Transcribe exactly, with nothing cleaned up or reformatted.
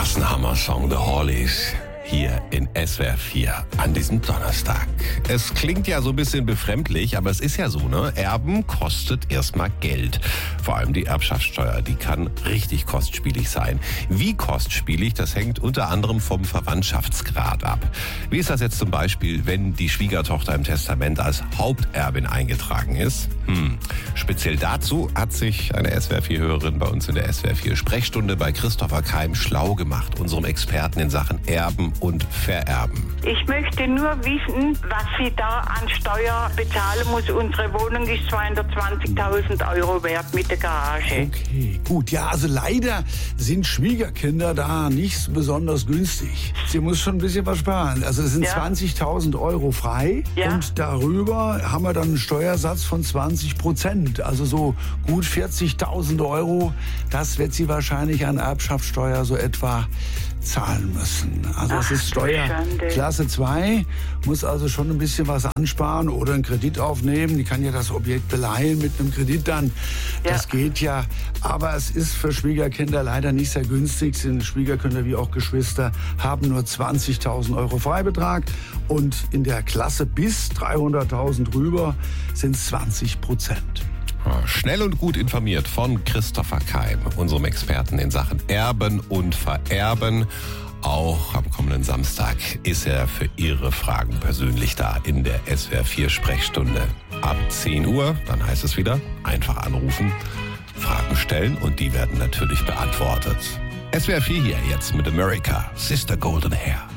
Was ein Hammer-Song, The Hollies. Hier in S W R vier an diesem Donnerstag. Es klingt ja so ein bisschen befremdlich, aber es ist ja so, ne? Erben kostet erstmal Geld. Vor allem die Erbschaftssteuer, die kann richtig kostspielig sein. Wie kostspielig, das hängt unter anderem vom Verwandtschaftsgrad ab. Wie ist das jetzt zum Beispiel, wenn die Schwiegertochter im Testament als Haupterbin eingetragen ist? Hm. Speziell dazu hat sich eine S W R vier-Hörerin bei uns in der S W R vier Sprechstunde bei Christopher Keim schlau gemacht, unserem Experten in Sachen Erben und Vererben. Ich möchte nur wissen, was sie da an Steuer bezahlen muss. Unsere Wohnung ist zweihundertzwanzigtausend Euro wert mit der Garage. Okay, gut. Ja, also leider sind Schwiegerkinder da nicht besonders günstig. Sie muss schon ein bisschen was sparen. Also es sind ja. zwanzigtausend Euro frei ja. und darüber haben wir dann einen Steuersatz von zwanzig Prozent. Also so gut vierzigtausend Euro, das wird sie wahrscheinlich an Erbschaftssteuer so etwa zahlen müssen. Also Ach, es ist Steuerklasse zwei, muss also schon ein bisschen was ansparen oder einen Kredit aufnehmen. Die kann ja das Objekt beleihen mit einem Kredit dann. Ja. Das geht ja. Aber es ist für Schwiegerkinder leider nicht sehr günstig. Sind Schwiegerkinder wie auch Geschwister haben nur zwanzigtausend Euro Freibetrag. Und in der Klasse bis dreihunderttausend rüber sind es zwanzig Prozent. Schnell und gut informiert von Christopher Keim, unserem Experten in Sachen Erben und Vererben. Auch am kommenden Samstag ist er für Ihre Fragen persönlich da in der S W R vier Sprechstunde. Ab zehn Uhr, dann heißt es wieder, einfach anrufen, Fragen stellen und die werden natürlich beantwortet. S W R vier hier jetzt mit America, Sister Golden Hair.